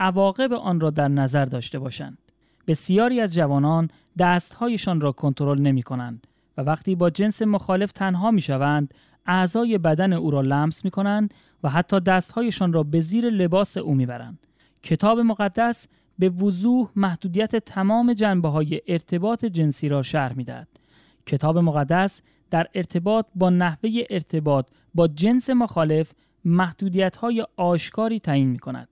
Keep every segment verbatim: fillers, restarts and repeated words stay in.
عواقب آن را در نظر داشته باشند. بسیاری از جوانان دستهایشان را کنترل نمی کنند و وقتی با جنس مخالف تنها می شوند، اعضای بدن او را لمس می کنند و حتی دستهایشان را به زیر لباس او می برند. کتاب مقدس به وضوح محدودیت تمام جنبه‌های ارتباط جنسی را شرح می‌دهد. کتاب مقدس در ارتباط با نحوه ارتباط با جنس مخالف محدودیت‌های آشکاری تعیین می‌کند.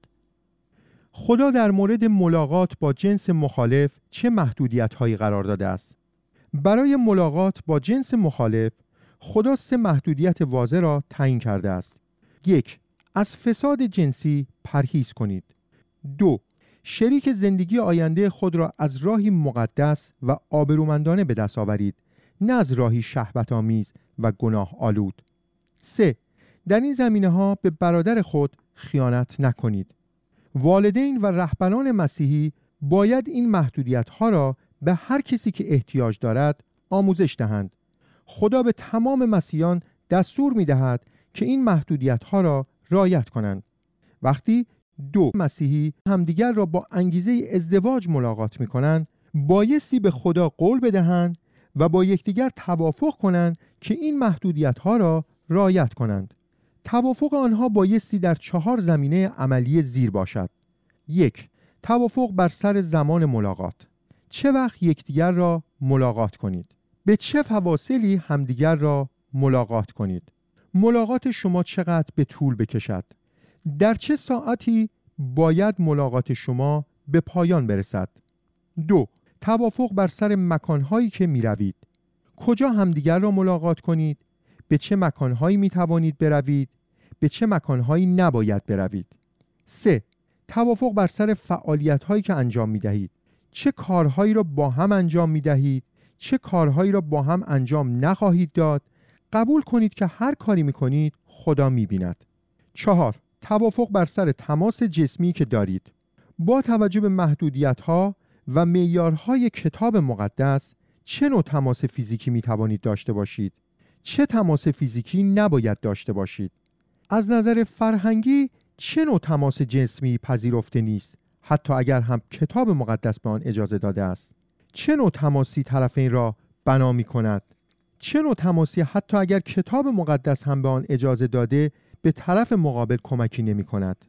خدا در مورد ملاقات با جنس مخالف چه محدودیت‌هایی قرار داده است؟ برای ملاقات با جنس مخالف خدا سه محدودیت واضح را تعیین کرده است. یک، از فساد جنسی پرهیز کنید. دو، شریک زندگی آینده خود را از راهی مقدس و آبرومندانه به دست آورید، نه از راهی شهوت‌آمیز و گناه آلود. سه، در این زمینه‌ها به برادر خود خیانت نکنید. والدین و رهبران مسیحی باید این محدودیت‌ها را به هر کسی که احتیاج دارد آموزش دهند. خدا به تمام مسیحیان دستور می‌دهد که این محدودیت‌ها را رعایت کنند. وقتی دو مسیحی همدیگر را با انگیزه ازدواج ملاقات می‌کنند، بایستی به خدا قول بدهند و با یکدیگر توافق کنند که این محدودیت‌ها را رعایت کنند. توافق آنها بایستی در چهار زمینه عملی زیر باشد. یک، توافق بر سر زمان ملاقات. چه وقت یکدیگر را ملاقات کنید؟ به چه فواصلی همدیگر را ملاقات کنید؟ ملاقات شما چقدر به طول بکشد؟ در چه ساعتی باید ملاقات شما به پایان برسد؟ دو، توافق بر سر مکانهایی که می روید. کجا همدیگر را ملاقات کنید؟ به چه مکانهایی می توانید بروید؟ به چه مکانهایی نباید بروید؟ سه، توافق بر سر فعالیت‌هایی که انجام می دهید. چه کارهایی را با هم انجام می دهید؟ چه کارهایی را با هم انجام نخواهید داد؟ قبول کنید که هر کاری می کنید خدا می بیند. چهار، توافق بر سر تماس جسمی که دارید. با توجه به محدودیت‌ها و معیارهای کتاب مقدس چه نوع تماس فیزیکی می توانید داشته باشید؟ چه تماس فیزیکی نباید داشته باشید؟ از نظر فرهنگی چه نوع تماس جسمی پذیرفته نیست، حتی اگر هم کتاب مقدس به آن اجازه داده است؟ چه نوع تماسی طرفین را بنا می کند؟ چه نوع تماسی حتی اگر کتاب مقدس هم به آن اجازه داده به طرف مقابل کمکی نمی کند؟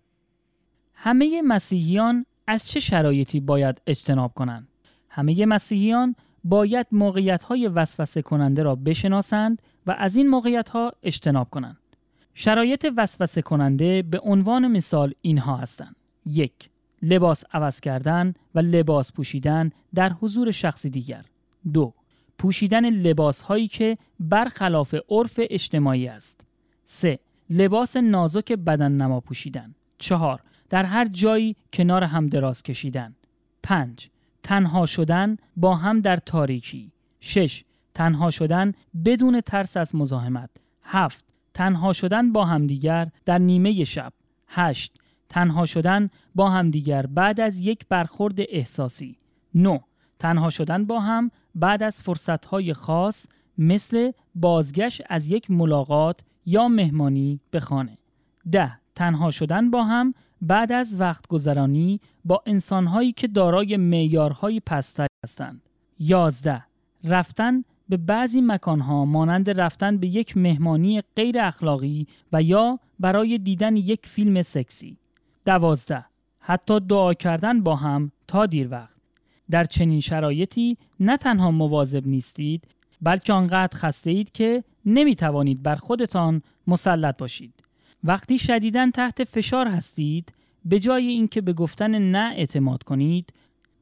همه مسیحیان از چه شرایطی باید اجتناب کنند؟ همه مسیحیان باید موقعیت‌های وسوسه کننده را بشناسند و از این موقعیت‌ها اجتناب کنند. شرایط وسوسه کننده به عنوان مثال اینها هستند: یک، لباس عوض کردن و لباس پوشیدن در حضور شخصی دیگر. دو، پوشیدن لباس‌هایی که برخلاف عرف اجتماعی است. سه، لباس نازک بدن نما پوشیدن. چهار، در هر جایی کنار هم دراز کشیدن. پنج، تنها شدن با هم در تاریکی. شش، تنها شدن بدون ترس از مزاحمت. هفت، تنها شدن با همدیگر در نیمه شب. هشت، تنها شدن با همدیگر بعد از یک برخورد احساسی. نه، تنها شدن با هم بعد از فرصت‌های خاص مثل بازگشت از یک ملاقات یا مهمانی به خانه. ده، تنها شدن با هم بعد از وقت گذرانی با انسان‌هایی که دارای معیارهای پست‌تر هستند. یازده، رفتن به بعضی مکان‌ها مانند رفتن به یک مهمانی غیر اخلاقی و یا برای دیدن یک فیلم سکسی. دوازده، حتی دعا کردن با هم تا دیر وقت. در چنین شرایطی نه تنها مواظب نیستید، بلکه آنقدر خسته اید که نمی توانید بر خودتان مسلط باشید. وقتی شدیداً تحت فشار هستید، به جای اینکه به گفتن نه اعتماد کنید،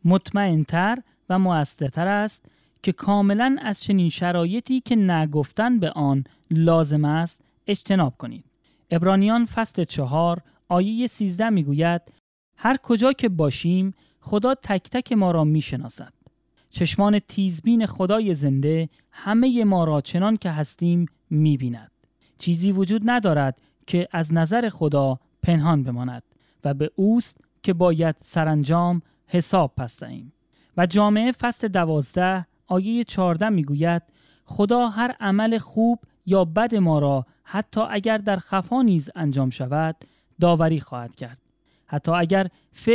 مطمئن‌تر و مؤثرتر است که کاملاً از چنین شرایطی که نه گفتن به آن لازم است اجتناب کنید. عبرانیان فصل چهار آیه سیزده میگوید: هر کجا که باشیم خدا تک تک ما را میشناسد. چشمان تیزبین خدای زنده همه ما را چنان که هستیم میبیند. چیزی وجود ندارد که از نظر خدا پنهان بماند و به اوست که باید سرانجام حساب پس دهیم. و جامعه فصل دوازده آیه چهارده میگوید: خدا هر عمل خوب یا بد ما را حتی اگر در خفا نیز انجام شود داوری خواهد کرد. حتی اگر فعل